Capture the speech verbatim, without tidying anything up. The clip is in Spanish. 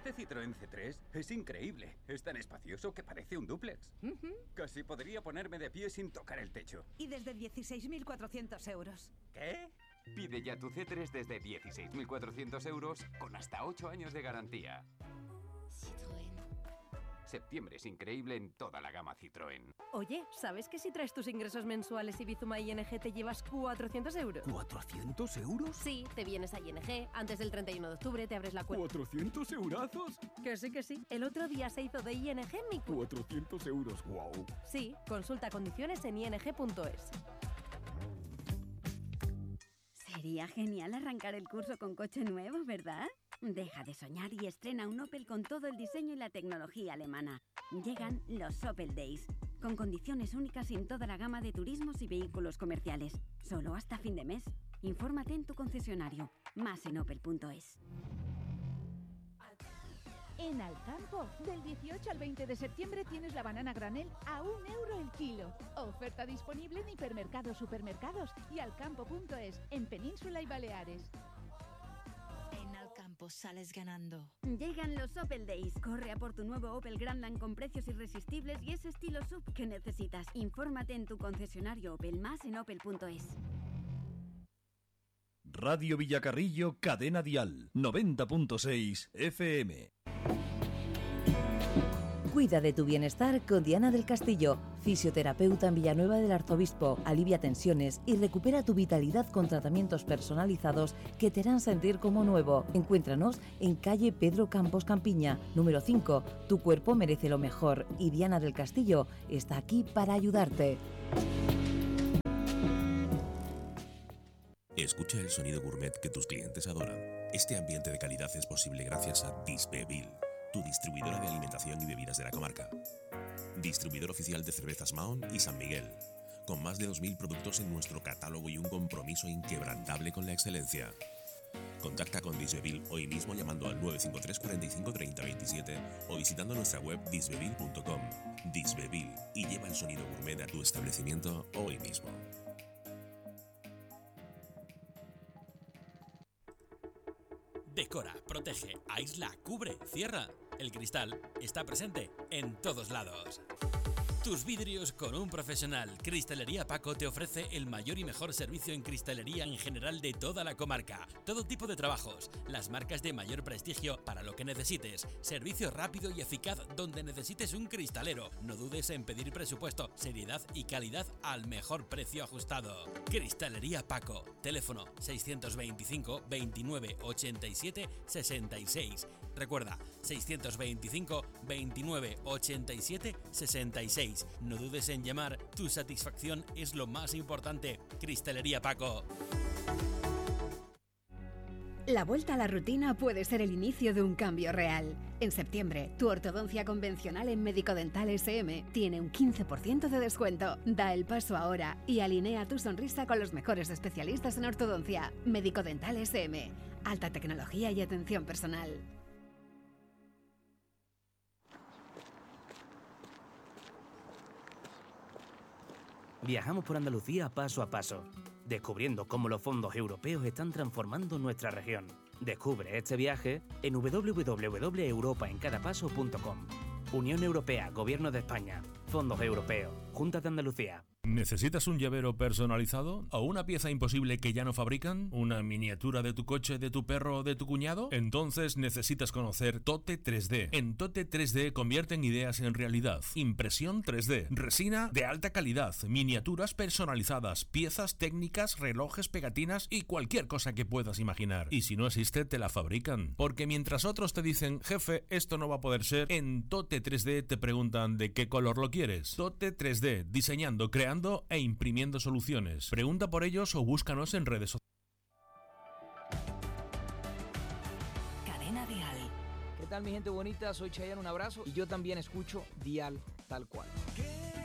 Este Citroën C tres es increíble. Es tan espacioso que parece un dúplex. Uh-huh. Casi podría ponerme de pie sin tocar el techo. Y desde dieciséis mil cuatrocientos euros. ¿Qué? Pide ya tu C tres desde dieciséis mil cuatrocientos euros con hasta ocho años de garantía. Citroën. Septiembre es increíble en toda la gama Citroën. Oye, ¿sabes que si traes tus ingresos mensuales y Bizuma I N G te llevas cuatrocientos euros? ¿cuatrocientos euros? Sí, te vienes a I N G, antes del treinta y uno de octubre te abres la cuenta. ¿cuatrocientos eurazos? Que sí, que sí. El otro día se hizo de I N G en mi cuenta. cuatrocientos euros, wow. Sí, consulta condiciones en i n g punto es. Sería genial arrancar el curso con coche nuevo, ¿verdad? Deja de soñar y estrena un Opel con todo el diseño y la tecnología alemana. Llegan los Opel Days, con condiciones únicas en toda la gama de turismos y vehículos comerciales. Solo hasta fin de mes. Infórmate en tu concesionario. Más en opel punto es. En Alcampo, del dieciocho al veinte de septiembre tienes la banana granel a un euro el kilo. Oferta disponible en hipermercados, supermercados y alcampo punto es, en Península y Baleares. En Alcampo sales ganando. Llegan los Opel Days. Corre a por tu nuevo Opel Grandland con precios irresistibles y ese estilo sub que necesitas. Infórmate en tu concesionario Opel, más en opel punto es. Radio Villacarrillo, Cadena Dial, noventa punto seis F M. Cuida de tu bienestar con Diana del Castillo, fisioterapeuta en Villanueva del Arzobispo. Alivia tensiones y recupera tu vitalidad con tratamientos personalizados que te harán sentir como nuevo. Encuéntranos en calle Pedro Campos Campiña, número cinco. Tu cuerpo merece lo mejor y Diana del Castillo está aquí para ayudarte. Escucha el sonido gourmet que tus clientes adoran. Este ambiente de calidad es posible gracias a Disbevil, tu distribuidora de alimentación y bebidas de la comarca. Distribuidor oficial de cervezas Mahon y San Miguel, con más de dos mil productos en nuestro catálogo y un compromiso inquebrantable con la excelencia. Contacta con Disbevil hoy mismo llamando al nueve cinco tres, cuarenta y cinco, treinta, veintisiete o visitando nuestra web disbevil punto com. Disbevil, y lleva el sonido gourmet a tu establecimiento hoy mismo. Decora, protege, aísla, cubre, cierra. El cristal está presente en todos lados. Tus vidrios con un profesional. Cristalería Paco te ofrece el mayor y mejor servicio en cristalería en general de toda la comarca. Todo tipo de trabajos, las marcas de mayor prestigio para lo que necesites. Servicio rápido y eficaz donde necesites un cristalero. No dudes en pedir presupuesto, seriedad y calidad al mejor precio ajustado. Cristalería Paco. Teléfono seiscientos veinticinco, veintinueve, ochenta y siete, sesenta y seis. Recuerda, seiscientos veinticinco, veintinueve, ochenta y siete, sesenta y seis. No dudes en llamar, tu satisfacción es lo más importante. Cristalería Paco. La vuelta a la rutina puede ser el inicio de un cambio real. En septiembre, tu ortodoncia convencional en Médico Dental S M tiene un quince por ciento de descuento. Da el paso ahora y alinea tu sonrisa con los mejores especialistas en ortodoncia. Médico Dental S M. Alta tecnología y atención personal. Viajamos por Andalucía paso a paso, descubriendo cómo los fondos europeos están transformando nuestra región. Descubre este viaje en doble u doble u doble u punto europa en cada paso punto com. Unión Europea, Gobierno de España, Fondos Europeos, Junta de Andalucía. ¿Necesitas un llavero personalizado? ¿O una pieza imposible que ya no fabrican? ¿Una miniatura de tu coche, de tu perro o de tu cuñado? Entonces necesitas conocer Tote tres D. En Tote tres D convierten ideas en realidad. Impresión tres D, resina de alta calidad, miniaturas personalizadas, piezas técnicas, relojes, pegatinas y cualquier cosa que puedas imaginar. Y si no existe, te la fabrican. Porque mientras otros te dicen, jefe, esto no va a poder ser, en Tote tres D te preguntan de qué color lo quieres. Tote tres D, diseñando, creando e imprimiendo soluciones. Pregunta por ellos o búscanos en redes sociales. Cadena Dial. ¿Qué tal, mi gente bonita? Soy Chayanne, un abrazo y yo también escucho Dial tal cual.